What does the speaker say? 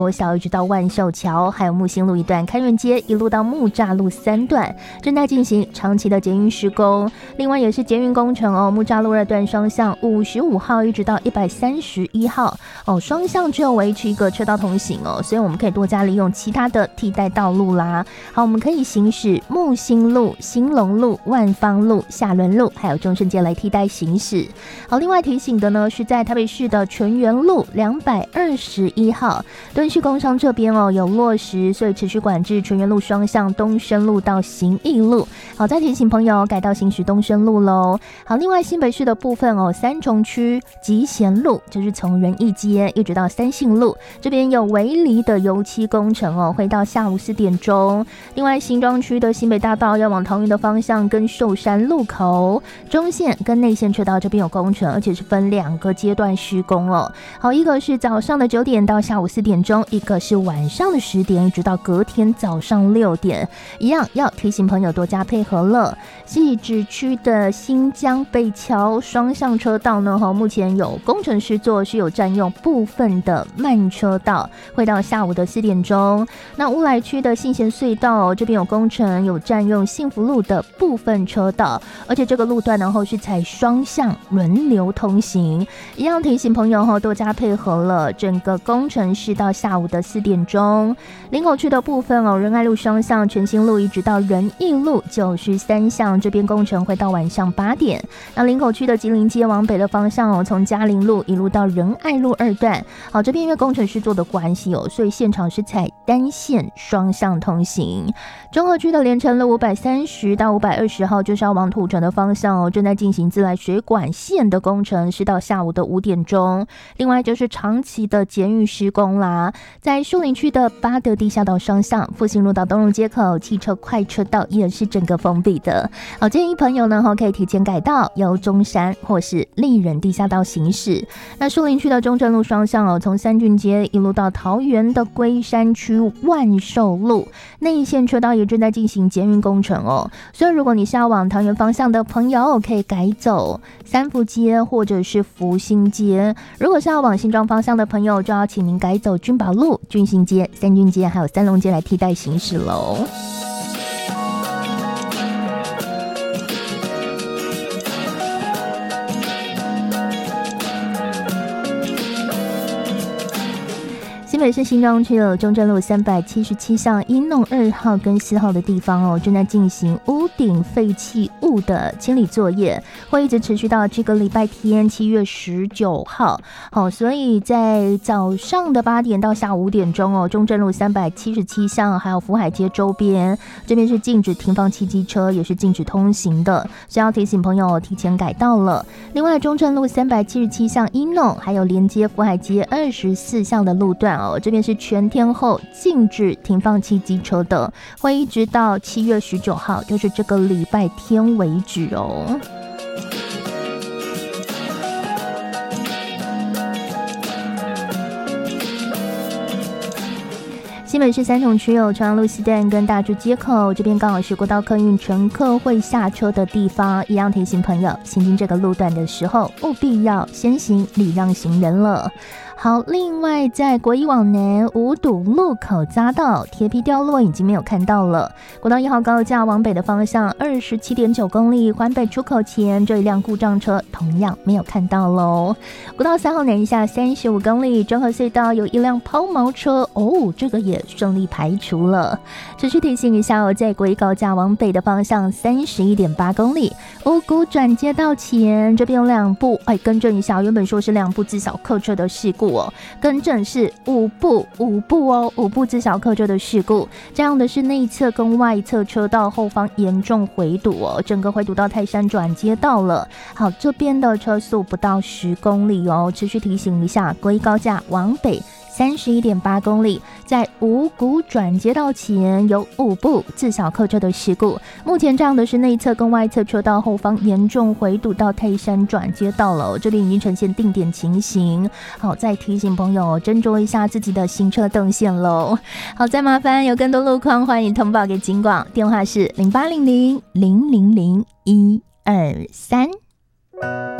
小一直到万寿桥，还有木星路一段开元街一路到木栅路3段正在进行长期的捷运施工。另外也是捷运工程木栅路2段双向55号一直到131号双向只有维持一个车道通行所以我们可以多加利用其他的替代道路啦。好，我们可以行驶木星路、兴隆路、万芳路、下仑路还有中正街来替代行驶。好，另外提醒的呢是在台北市的纯元路221号敦叙工商这边有落实，所以持续管制纯元路双向东升路到行义路。好，再提醒朋友改道行驶东升路喽。好，另外新北市的部分三重区集贤路就是从仁义街一直到三信路，这边有围篱的油漆工程会到下午4点钟。另外新庄区的新北大道要往桃园的方向跟寿山路口中线跟内线车道这边有工程，而且是分2个阶段施工好，一个是早上的9点到下午4点钟，一个是晚上的10点一直到隔天早上6点，一样要提醒朋友多加配合了。汐止区的新江北桥双向车道呢目前有工程师做，是有占用部分的慢车道，会到下午的4点钟。那乌来区的信贤隧道这边有工程，有占用幸福路的部分车道，而且这个路段呢是采双向轮流通行，一样提醒朋友多加配合了。整个工程是到下午的4点钟。林口区的部分仁爱路双向全新路一直到仁义路93巷，这边工程会到晚上8点。那林口区的吉林街往北的方向从嘉陵路一路到仁爱路2段，好，这边因为工程师做的关系所以现场是采单线双向通行。中和区的连城路530到520号就是要往土城的方向正在进行自来水管线的工程，是到下午的5点钟。另外就是长期的捷运施工啦，在树林区的八德地下道双向复兴路到东荣街口汽车快车道也是整个封闭的。好，建议朋友呢可以提前改道，由中山或是丽人地下道行驶。那树林区的中正路双向从三郡街一路到桃园的龟山区万寿路内线车道也正在进行捷运工程所以如果你是要往桃园方向的朋友，可以改走三福街或者是福兴街。如果是要往新庄方向的朋友，就要请您改走君宝路、君信街、三郡街还有三龙街来替代行驶喽。新北市新庄区有中正路377巷一弄2号跟4号的地方正在进行屋顶废弃物的清理作业，会一直持续到这个礼拜天7月19号。好，所以在早上的8点到下午5点钟中正路377巷还有福海街周边这边是禁止停放汽机车，也是禁止通行的，所以要提醒朋友提前改道了。另外中正路377巷一弄还有连接福海街24巷的路段这边是全天候禁止停放汽机车的，会一直到7月19号，就是这个礼拜天为止新北市三重区有朝阳路西段跟大竹街口，这边刚好是国道客运乘客会下车的地方，一样提醒朋友行经这个路段的时候务必要先行礼让行人了。好，另外在国一往南五堵路口匝道铁皮掉落已经没有看到了，国道1号高架往北的方向 27.9 公里环北出口前这一辆故障车同样没有看到咯。国道3号南下35公里中和隧道有一辆抛锚车这个也顺利排除了。持续提醒一下在国一高架往北的方向 31.8 公里五股转接道前这边有2部更正一下，原本说是2部自小客车的事故更正是5部自小客车的事故，这样的是内侧跟外侧车道后方严重回堵整个回堵到泰山转接道了。好，这边的车速不到10公里持续提醒一下，国一高架往北31.8 公里，在五股转接道前有5部自小客车的事故，目前这样的是内侧跟外侧车道后方严重回堵到泰山转接道了，这边已经呈现定点情形。好，再提醒朋友斟酌一下自己的行车动线喽。好，再麻烦有更多路况欢迎通报给警广，电话是0800 000 123。